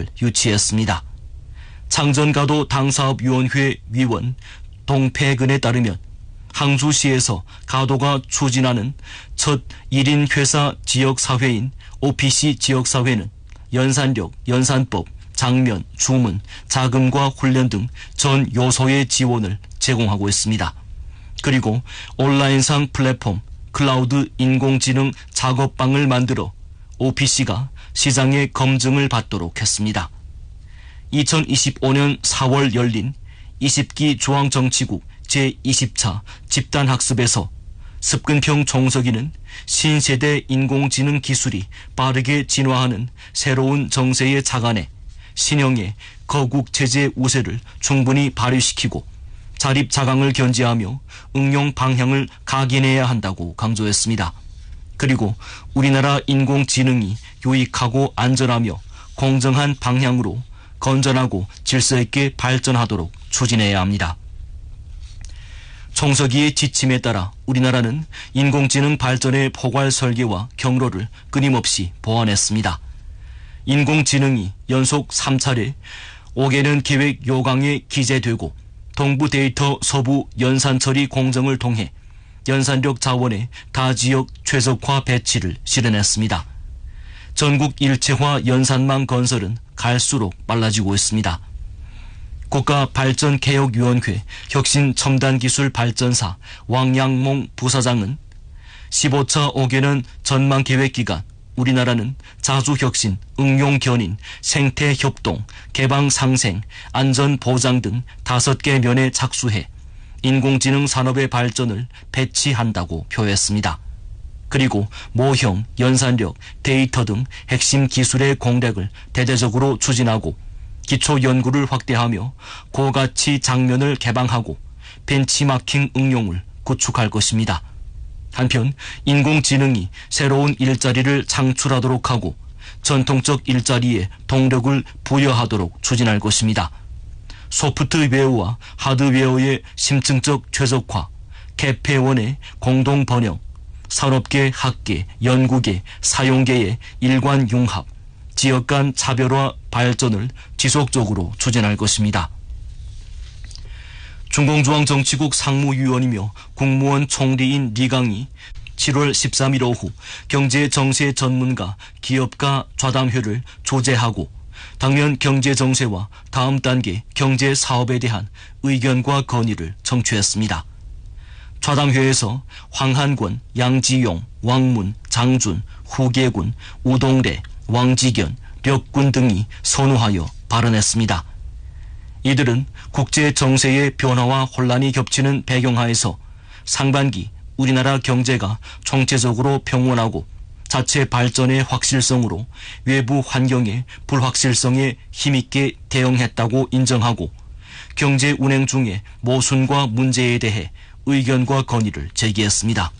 배치를 유치했습니다. 창전가도 당사업위원회 위원 동패근에 따르면 항주시에서 가도가 추진하는 첫 1인 회사 지역사회인 OPC 지역사회는 연산력, 연산법, 장면, 주문, 자금과 훈련 등 전 요소의 지원을 제공하고 있습니다. 그리고 온라인상 플랫폼 클라우드 인공지능 작업방을 만들어 OPC가 시장의 검증을 받도록 했습니다. 2025년 4월 열린 20기 중앙정치국 제20차 집단학습에서 습근평 종석이는 신세대 인공지능 기술이 빠르게 진화하는 새로운 정세에 착안해 신형의 거국체제 우세를 충분히 발휘시키고 자립자강을 견지하며 응용 방향을 각인해야 한다고 강조했습니다. 그리고 우리나라 인공지능이 유익하고 안전하며 공정한 방향으로 건전하고 질서 있게 발전하도록 추진해야 합니다. 총서기의 지침에 따라 우리나라는 인공지능 발전의 포괄 설계와 경로를 끊임없이 보완했습니다. 인공지능이 연속 3차례 5개년 계획 요강에 기재되고 동부 데이터 서부 연산 처리 공정을 통해 연산력 자원의 다지역 최적화 배치를 실현했습니다. 전국 일체화 연산망 건설은 갈수록 빨라지고 있습니다. 국가발전개혁위원회 혁신첨단기술발전사 왕양몽 부사장은 15차 5개년 전망계획기간 우리나라는 자주혁신, 응용견인, 생태협동, 개방상생, 안전보장 등 5개 면에 착수해 인공지능 산업의 발전을 배치한다고 표했습니다. 그리고 모형, 연산력, 데이터 등 핵심 기술의 공략을 대대적으로 추진하고 기초 연구를 확대하며 고가치 장면을 개방하고 벤치마킹 응용을 구축할 것입니다. 한편 인공지능이 새로운 일자리를 창출하도록 하고 전통적 일자리에 동력을 부여하도록 추진할 것입니다. 소프트웨어와 하드웨어의 심층적 최적화, 개폐원의 공동 번영, 산업계, 학계, 연구계, 사용계의 일관 융합, 지역 간 차별화 발전을 지속적으로 추진할 것입니다. 중공중앙정치국 상무위원이며 국무원 총리인 리강이 7월 13일 오후 경제정세 전문가 기업가 좌담회를 조제하고 당면 경제정세와 다음 단계 경제사업에 대한 의견과 건의를 청취했습니다. 좌담회에서 황한권, 양지용, 왕문, 장준, 후계군, 우동래, 왕지견, 력군 등이 선우하여 발언했습니다. 이들은 국제 정세의 변화와 혼란이 겹치는 배경하에서 상반기 우리나라 경제가 총체적으로 평온하고 자체 발전의 확실성으로 외부 환경의 불확실성에 힘있게 대응했다고 인정하고 경제 운행 중의 모순과 문제에 대해 의견과 건의를 제기했습니다.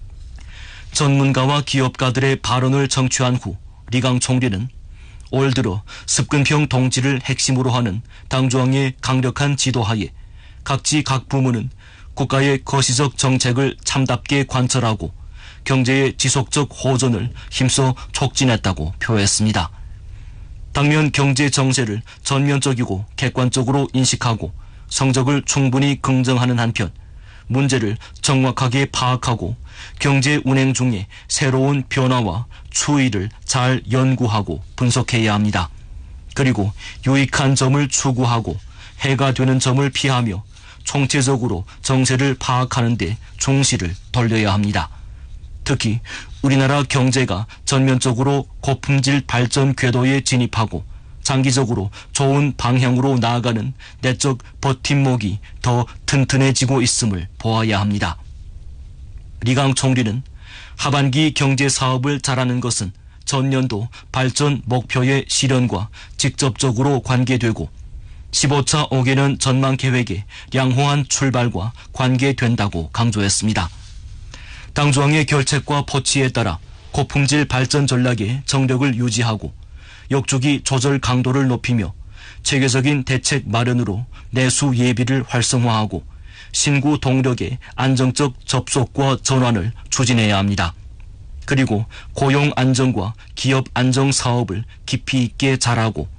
전문가와 기업가들의 발언을 청취한 후 리강 총리는 올 들어 습근평 동지를 핵심으로 하는 당중앙의 강력한 지도하에 각지 각 부문은 국가의 거시적 정책을 참답게 관철하고 경제의 지속적 호전을 힘써 촉진했다고 표했습니다. 당면 경제 정세를 전면적이고 객관적으로 인식하고 성적을 충분히 긍정하는 한편 문제를 정확하게 파악하고 경제 운행 중에 새로운 변화와 추이를 잘 연구하고 분석해야 합니다. 그리고 유익한 점을 추구하고 해가 되는 점을 피하며 총체적으로 정세를 파악하는 데 중시를 돌려야 합니다. 특히 우리나라 경제가 전면적으로 고품질 발전 궤도에 진입하고 장기적으로 좋은 방향으로 나아가는 내적 버팀목이 더 튼튼해지고 있음을 보아야 합니다. 리강 총리는 하반기 경제사업을 잘하는 것은 전년도 발전 목표의 실현과 직접적으로 관계되고 15차 5개년 전망계획의 양호한 출발과 관계된다고 강조했습니다. 당중앙의 결책과 포치에 따라 고품질 발전 전략의 정력을 유지하고 역주기 조절 강도를 높이며 체계적인 대책 마련으로 내수 예비를 활성화하고 신구 동력의 안정적 접속과 전환을 추진해야 합니다. 그리고 고용 안정과 기업 안정 사업을 깊이 있게 잘하고